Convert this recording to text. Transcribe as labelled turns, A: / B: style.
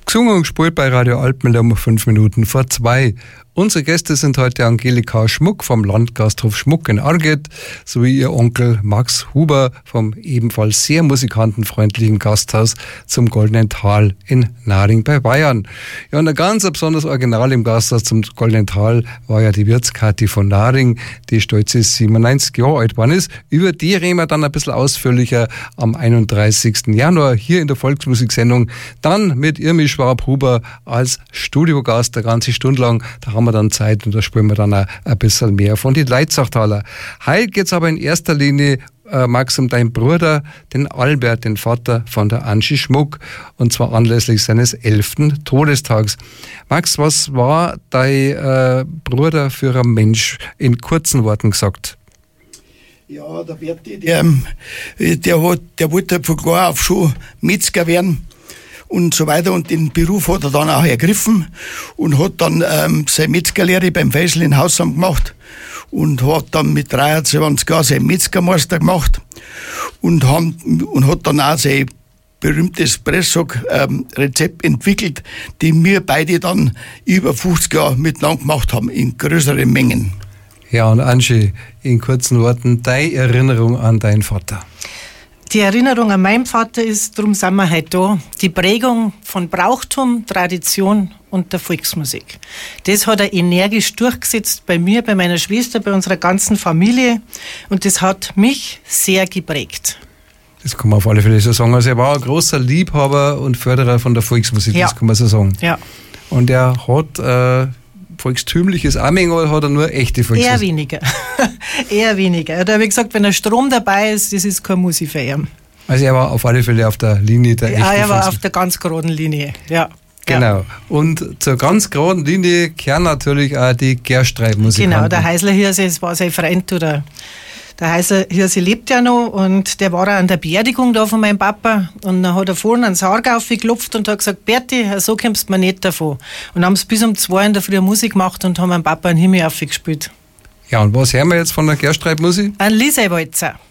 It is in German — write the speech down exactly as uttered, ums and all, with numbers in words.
A: Gesungen und gespielt bei Radio Altmühl um fünf Minuten vor zwei. Unsere Gäste sind heute Angelika Schmuck vom Landgasthof Schmuck in Arget sowie ihr Onkel Max Huber vom ebenfalls sehr musikantenfreundlichen Gasthaus zum Goldenen Tal in Naring bei Bayern. Ja, und ein ganz besonders Original im Gasthaus zum Goldenen Tal war ja die Wirtskati von Naring, die stolze siebenundneunzig Jahre alt geworden ist. Über die reden wir dann ein bisschen ausführlicher am einunddreißigsten Januar hier in der Volksmusiksendung. Dann mit Irmi Schwab-Huber als Studiogast eine ganze Stunde lang. Da haben wir dann Zeit und da spielen wir dann auch ein bisschen mehr von die Leitzachtaler. Heute geht's aber in erster Linie, äh, Max, um deinen Bruder, den Albert, den Vater von der Angie Schmuck, und zwar anlässlich seines elften Todestags. Max, was war dein äh, Bruder für ein Mensch, in kurzen Worten gesagt?
B: Ja, der Berti, der, der, hat, der wollte halt von klein auf schon Metzger werden und so weiter, und den Beruf hat er dann auch ergriffen und hat dann ähm, seine Metzgerlehre beim Feisel in Hausham gemacht und hat dann mit dreiundzwanzig Jahren seinen Metzgermeister gemacht und, haben, und hat dann auch sein berühmtes Presssack-Rezept ähm, entwickelt, die wir beide dann über fünfzig Jahre miteinander gemacht haben, in größeren Mengen.
A: Ja, und Angie, in kurzen Worten, deine Erinnerung an deinen Vater.
C: Die Erinnerung an meinen Vater ist, darum sind wir heute da, die Prägung von Brauchtum, Tradition und der Volksmusik. Das hat er energisch durchgesetzt bei mir, bei meiner Schwester, bei unserer ganzen Familie, und das hat mich sehr geprägt. Das kann man auf alle Fälle so sagen. Also er war ein großer Liebhaber und Förderer von der Volksmusik, ja. Das kann man so sagen. Ja.
A: Und er hat äh, volkstümliches Arming, oder hat er nur echte Volksmusik?
C: Eher weniger. Eher weniger. Da habe ich gesagt, wenn der Strom dabei ist, das ist keine Musik für ihn.
A: Also er war auf alle Fälle auf der Linie der echten
C: Ja, er war
A: Volksmusik.
C: auf der ganz geraden Linie, ja.
A: Genau.
C: Ja.
A: Und zur ganz geraden Linie kehren natürlich auch die Gerstreib-Musikanten.
C: Genau, der Heisler Hirse, das war sein Freund, oder der Heisler Hirse lebt ja noch, und der war auch an der Beerdigung da von meinem Papa, und dann hat er vorne einen Sarg aufgeklopft und hat gesagt, Berti, so kommst du mir nicht davon. Und haben es bis um zwei in der Früh Musik gemacht und haben meinem Papa einen Himmel aufgespielt.
A: Ja, und was hören wir jetzt von der Gerstreib-Musik?
C: Ein Liesewalzer.